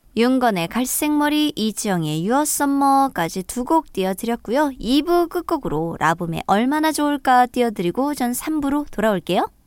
윤건의 갈색머리, 이지영의 유어 썸머까지 두 곡 띄워드렸고요. 2부 끝곡으로 라붐의 얼마나 좋을까 띄워드리고 전 3부로 돌아올게요.